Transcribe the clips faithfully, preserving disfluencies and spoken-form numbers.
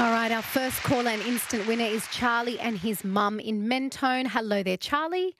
All right, our first caller and instant winner is Charlie and his mum in Mentone. Hello there, Charlie.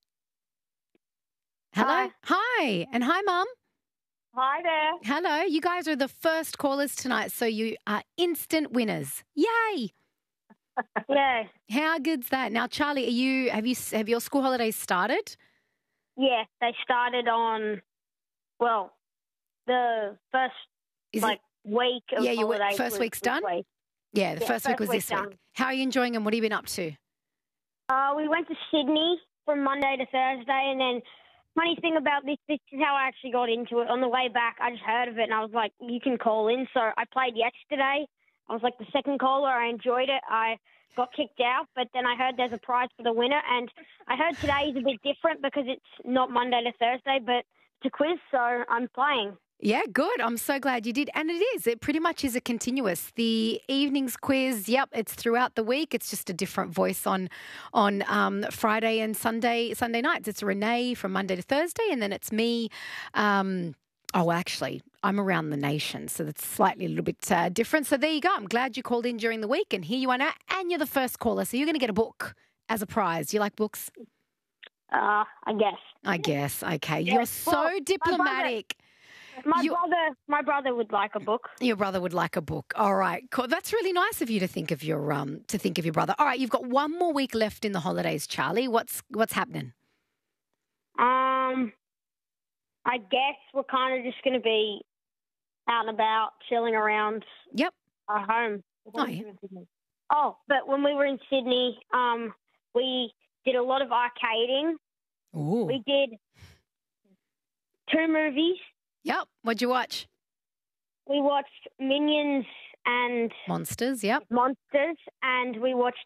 Hello. Hi. Hi. And hi, Mum. Hi there. Hello. You guys are the first callers tonight, so you are instant winners. Yay. Yeah. How good's that? Now, Charlie, are you have you have your school holidays started? Yeah, they started on, well, the first, Is like, week of Yeah, your we- holidays. first was week's this done? week. Yeah, the Yeah, first week first was week's this week. done. How are you enjoying them? What have you been up to? Uh, we went to Sydney from Monday to Thursday, and then funny thing about this, this is how I actually got into it. On the way back, I just heard of it, and I was like, you can call in. So I played yesterday. I was like the second caller. I enjoyed it. I got kicked out, but then I heard there's a prize for the winner, and I heard today is a bit different because it's not Monday to Thursday, but it's a quiz, so I'm playing. Yeah, good. I'm so glad you did. And it is. It pretty much is a continuous. The evenings quiz, yep, it's throughout the week. It's just a different voice on on um, Friday and Sunday Sunday nights. It's Renee from Monday to Thursday, and then it's me. Um, oh, actually, I'm around the nation, so that's slightly a little bit uh, different. So there you go. I'm glad you called in during the week, and here you are now, and you're the first caller, so you're going to get a book as a prize. You like books? Uh, I guess. I guess. Okay. Yeah, You're so well, my brother- diplomatic. My You- brother, my brother would like a book. Your brother would like a book. All right, cool. That's really nice of you to think of your um to think of your brother. All right, you've got one more week left in the holidays, Charlie. What's what's happening? Um, I guess we're kind of just going to be out and about, chilling around Yep. our home. Oh, yeah. Oh, but when we were in Sydney, um, we did a lot of arcading. Ooh. We did two movies. Yep. What'd you watch? We watched Minions and Monsters. Yep. Monsters, and we watched